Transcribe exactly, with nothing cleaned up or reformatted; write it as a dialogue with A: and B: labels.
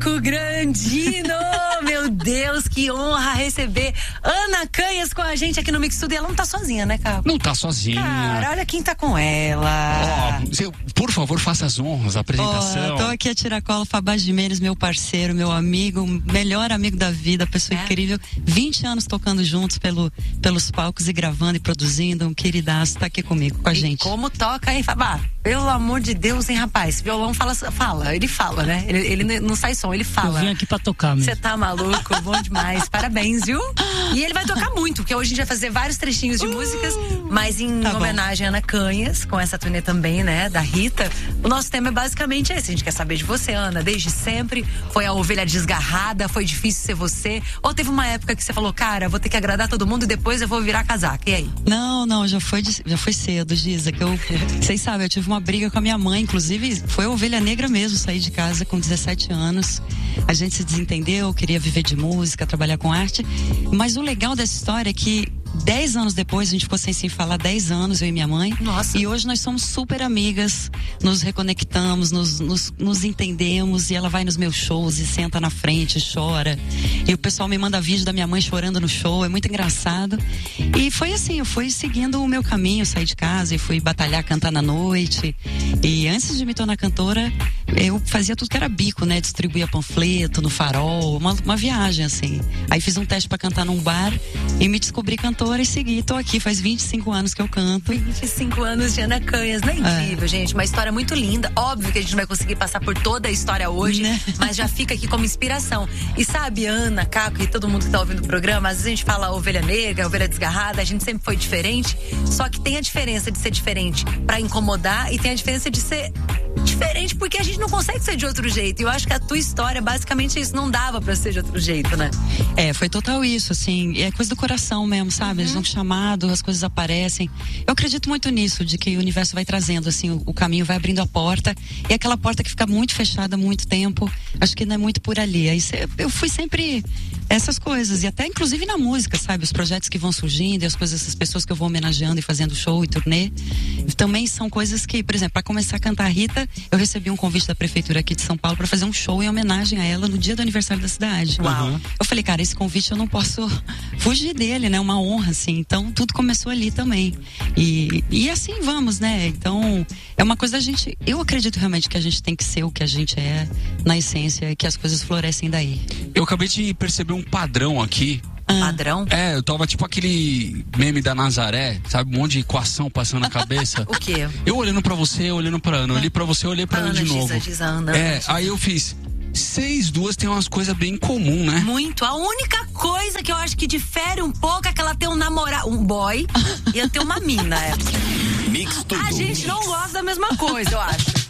A: Caco Grandino, meu Deus, que honra receber Ana Canhas com a gente aqui no Mix Tudo. E ela não tá sozinha, né, Caco?
B: Não tá sozinha.
A: Cara, olha quem tá com ela.
B: Ó, por favor, faça as honras, a apresentação.
C: Oh, tô aqui a Tiracolo, Fabá Jimenez, meu parceiro, meu amigo, melhor amigo da vida, pessoa é. incrível. vinte anos tocando juntos pelo, pelos palcos e gravando e produzindo. Um queridaço, tá aqui comigo, com a
A: e
C: gente.
A: Como toca, hein, Fabá? Pelo amor de Deus, hein, rapaz? Violão fala, fala, ele fala, né? Ele, ele não sai som, ele fala.
D: Eu vim aqui pra tocar mesmo.
A: Você tá maluco? Bom demais. Parabéns, viu? E ele vai tocar muito, porque hoje a gente vai fazer vários trechinhos de uh, músicas, mas em tá homenagem bom. a Ana Canhas, com essa turnê também, né, da Rita. O nosso tema é basicamente esse. A gente quer saber de você, Ana, desde sempre. Foi a ovelha desgarrada? Foi difícil ser você? Ou teve uma época que você falou, cara, vou ter que agradar todo mundo e depois eu vou virar casaca? E aí?
C: Não, não, já foi, já foi cedo, Giza, que eu, vocês sabem, eu tive uma briga com a minha mãe, inclusive foi a ovelha negra mesmo, saí de casa com dezessete anos, a gente se desentendeu, queria viver de música, trabalhar com arte, mas o legal dessa história é que dez anos depois, a gente ficou sem se falar dez anos, eu e minha mãe.
A: Nossa.
C: E hoje nós somos super amigas, nos reconectamos, nos, nos, nos entendemos, e ela vai nos meus shows e senta na frente, chora. E o pessoal me manda vídeo da minha mãe chorando no show, é muito engraçado. E foi assim, eu fui seguindo o meu caminho, saí de casa e fui batalhar, cantar na noite. E antes de me tornar cantora, eu fazia tudo que era bico, né? Distribuía panfleto no Farol, uma, uma viagem assim. Aí fiz um teste pra cantar num bar e me descobri cantora e segui, tô aqui, faz vinte e cinco anos que eu canto.
A: vinte e cinco anos de Ana Canhas, não é incrível, é. gente? Uma história muito linda. Óbvio que a gente não vai conseguir passar por toda a história hoje, né? Mas já fica aqui como inspiração. E sabe, Ana, Caco e todo mundo que tá ouvindo o programa, às vezes a gente fala ovelha negra, ovelha desgarrada, a gente sempre foi diferente, só que tem a diferença de ser diferente pra incomodar e tem a diferença de ser diferente porque a gente não consegue ser de outro jeito. E eu acho que a tua história, basicamente isso, não dava pra ser de outro jeito, né?
C: É, foi total isso, assim, é coisa do coração mesmo, sabe? Eles dão chamado, as coisas aparecem. Eu acredito muito nisso, de que o universo vai trazendo, assim, o, o caminho vai abrindo a porta, e aquela porta que fica muito fechada há muito tempo, acho que não é muito por ali. Aí cê, eu fui sempre essas coisas, e até inclusive na música, sabe? Os projetos que vão surgindo, e as coisas, as pessoas que eu vou homenageando e fazendo show e turnê, também são coisas que, por exemplo, para começar a cantar a Rita, eu recebi um convite da prefeitura aqui de São Paulo para fazer um show em homenagem a ela no dia do aniversário da cidade.
A: Uau.
C: Eu falei, cara, esse convite eu não posso fugir dele, né? Uma honra, assim. Então, tudo começou ali também. E, e assim vamos, né? Então, é uma coisa da gente... Eu acredito realmente que a gente tem que ser o que a gente é na essência e que as coisas florescem daí.
B: Eu acabei de perceber um padrão aqui.
A: Ah. Padrão?
B: É, eu tava tipo aquele meme da Nazaré, sabe? Um monte de equação passando na cabeça.
A: O quê?
B: Eu olhando pra você, olhando pra Ana. Eu olhei pra você, eu olhei pra Ana, Ana de novo.
A: Diz, diz a Ana,
B: é,
A: diz.
B: Aí eu fiz... Vocês duas têm umas coisas bem comum, né?
A: Muito. A única coisa que eu acho que difere um pouco é que ela tem um namorado, um boy, e eu tenho uma mina. É.
E: Mix tudo.
A: A gente não gosta da mesma coisa, eu acho.